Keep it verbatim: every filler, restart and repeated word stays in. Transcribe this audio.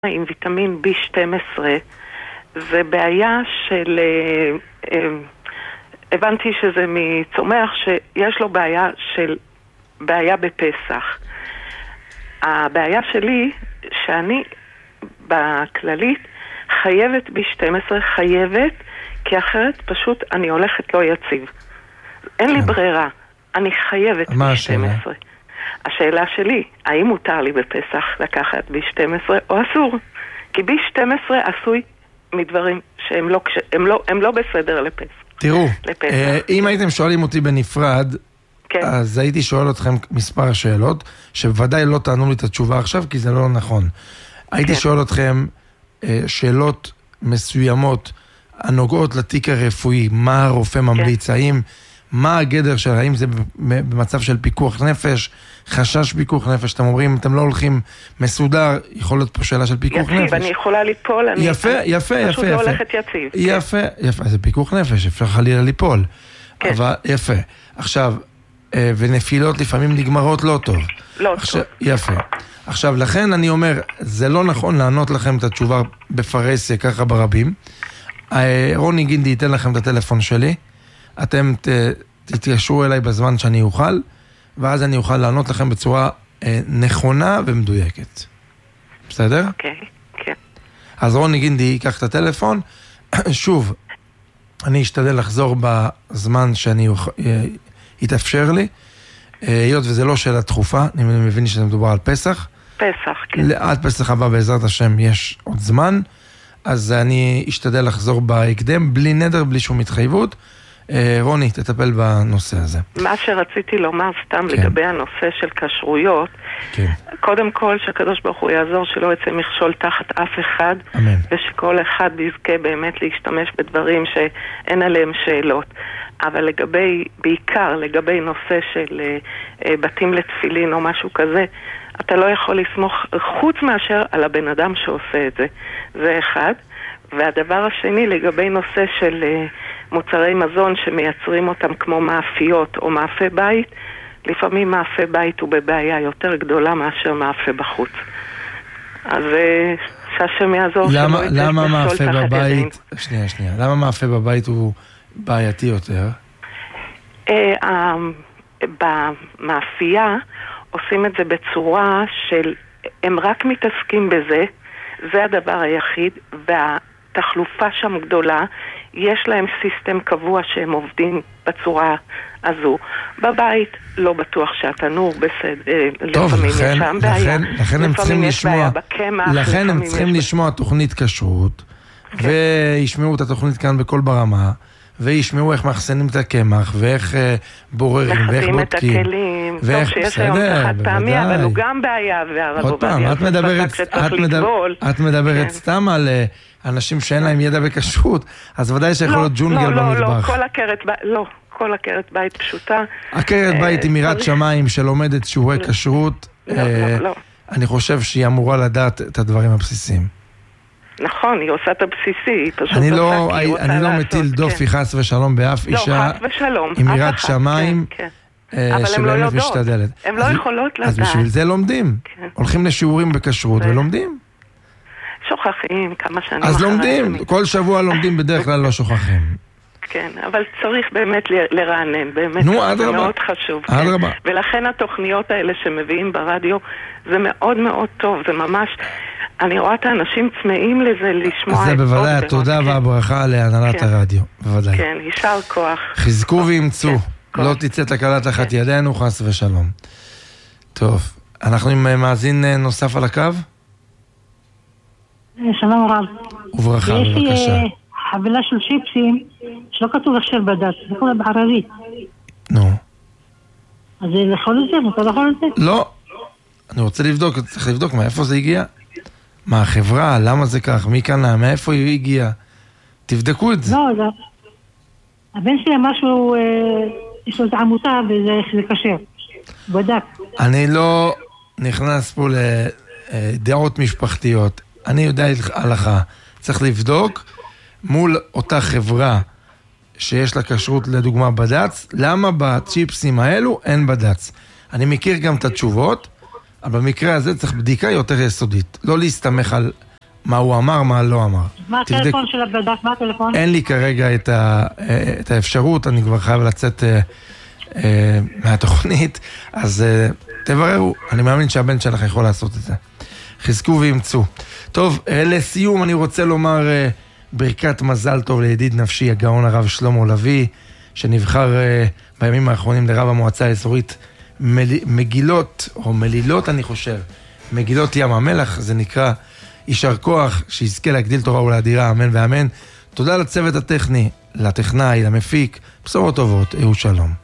עם ויטמין בי שתים עשרה, זה בעיה של, הבנתי שזה מצומח שיש לו בעיה של, בעיה בפסח. הבעיה שלי, שאני בכללית חייבת בי שתים עשרה, חייבת, כי אחרת פשוט אני הולכת לא יציב. אין לי ברירה, אני חייבת בי שתים עשרה. השאלה שלי, האם מותר לי בפסח לקחת בי שתים עשרה או אסור? כי בי שתים עשרה עשוי מדברים שהם לא, הם לא, הם לא בסדר לפסח. תראו, לפסח. אם הייתם שואלים אותי בנפרד, כן. אז הייתי שואל אתכם מספר שאלות, שבוודאי לא תענו לי את התשובה עכשיו, כי זה לא נכון. הייתי כן. שואל אתכם שאלות מסוימות הנוגעות לתיק הרפואי, מה הרופא ממליץ, כן. האם... מה הגדר של, האם זה במצב של פיקוח נפש, חשש פיקוח נפש, אתם אומרים, אתם לא הולכים מסודר, יכול להיות פה שאלה של פיקוח יציב, נפש. אני יכולה ליפול, אני יפה, יפה, יפה, פשוט יפה. לא הולכת יציב. יפה, כן. יפה, זה פיקוח נפש, אפשר חלילה ליפול. כן. אבל יפה. עכשיו, ונפילות לפעמים נגמרות לא טוב. לא עכשיו, טוב. יפה. עכשיו, לכן אני אומר, זה לא נכון לענות לכם את התשובה בפרסיה, ככה ברבים. רוני גינדי ייתן לכם את הטלפון שלי. אתם ת, תתקשרו אליי בזמן שאני אוכל, ואז אני אוכל לענות לכם בצורה אה, נכונה ומדויקת. בסדר? אוקיי, כן. אז רוני גינדי ייקח את הטלפון. שוב, אני אשתדל לחזור בזמן שאני אוכל, אה, יתאפשר לי, אה, היות וזה לא שאלה דחופה, אני מבין שזה מדובר על פסח. פסח, כן. עד פסח הבא בעזרת השם יש עוד זמן, אז אני אשתדל לחזור בהקדם, בלי נדר, בלי שום התחייבות. רוני, תטפל בנושא הזה. מה שרציתי לומר סתם כן. לגבי הנושא של כשרויות, כן. קודם כל שהקדוש ברוך הוא יעזור שלא יצא מכשול תחת אף אחד, אמן. ושכל אחד יזכה באמת להשתמש בדברים שאין עליהם שאלות. אבל לגבי, בעיקר לגבי נושא של uh, בתים לתפילין או משהו כזה, אתה לא יכול לסמוך חוץ מאשר על הבן אדם שעושה את זה. זה אחד. והדבר השני לגבי נושא של uh, מוצרי מזון שמייצרים אותם כמו מאפיות או מאפה בית, לפעמים מאפה בית הוא בבעיה יותר גדולה מאשר מאפה בחוץ. אז uh, שהשם יעזור למה, שלא יצא למה מאפה בבית, שנייה, שנייה, למה מאפה בבית הוא בעייתי יותר? Uh, uh, במאפייה עושים את זה בצורה של, הם רק מתעסקים בזה, זה הדבר היחיד, וה... תחלופה שם גדולה, יש להם סיסטם קבוע שהם עובדים בצורה הזו. בבית לא בטוח שהתנור בסדר, טוב, לפעמים לכן, יש שם בעיה, לכן, לכן הם צריכים לשמוע, בקמח, לכן הם צריכים יש... לשמוע תוכנית כשרות, כן. וישמעו את התוכנית כאן בכל ברמה, וישמעו איך מחסנים את הקמח, ואיך בוררים, ואיך בודקים. מחסים את הכלים, טוב שיש היום חד פעמי, אבל הוא גם בעיה, עוד פעם, את מדברת, את מדברת, את מדברת סתם על אנשים שאין להם ידע בכשרות, אז ודאי שיכול להיות ג'ונגל במטבח. לא, לא, כל עקרת בית, לא, כל עקרת בית פשוטה. עקרת בית עם יראת שמיים שלומדת שיעורי כשרות, אני חושב שהיא אמורה לדעת את הדברים הבסיסיים. נכון, היא עושה את הבסיסי, היא פשוט אני לא, אני לא מטיל דופי חס ושלום באף אישה עם יראת שמיים שבאמת משתדלת. הן לא יכולות לדעת. אז בשביל זה לומדים. הולכים לשיעורים בכשרות ולומדים. שוכחים כמה שנים. אז לומדים, כל שבוע לומדים, בדרך כלל לא שוכחים. כן, אבל צריך באמת לרענן, באמת זה מאוד חשוב. ולכן התוכניות האלה שמביאים ברדיו, זה מאוד מאוד טוב, זה ממש... אני רואה את האנשים צמאים לזה לשמוע. זה בוודאי, התודה והברכה להנהלת הרדיו, בוודאי. כן, יישר כוח. חזקו וימצאו, לא תצא תקלה תחת ידינו, חס ושלום. טוב, אנחנו עם מאזין נוסף על הקו? שלום רב. וברכה, בבקשה. יש לי חבילה של שיפסים שלא כתוב הכשר בד"ץ, זה כולה בערבית. נו. אז זה לאכול את זה? אתה לאכול את זה? לא. אני רוצה לבדוק, צריך לבדוק מאיפה זה הגיע. מה החברה, למה זה כך, מי קנה, מאיפה היא הגיעה. תבדקו את זה. לא, זה... הבן שלי אמר שהוא, יש לו את העמותה וזה כשר. בדק. אני לא נכנס פה לדעות משפחתיות. אני יודע הלכה. צריך לבדוק מול אותה חברה שיש לה כשרות לדוגמה בד"ץ, למה בצ'יפסים האלו אין בד"ץ. אני מכיר גם את התשובות, אבל במקרה הזה צריך בדיקה יותר יסודית. לא להסתמך על מה הוא אמר, מה לא אמר. מה הטלפון של הבדק? מה הטלפון? אין לי כרגע את, ה, את האפשרות, אני כבר חייב לצאת אה, אה, מהתוכנית, אז אה, תבררו, אני מאמין שהבן שלך יכול לעשות את זה. חזקו וימצאו. טוב, אה, לסיום אני רוצה לומר אה, ברכת מזל טוב לידיד נפשי, הגאון הרב שלמה לוי, שנבחר אה, בימים האחרונים לרב המועצה האזורית מל, מגילות, או מלילות אני חושב, מגילות ים המלח, זה נקרא יישר כוח, שיזכה להגדיל תורה ולאדירה, אמן ואמן. תודה לצוות הטכני, לטכנאי, למפיק, בשורות טובות, אהו שלום.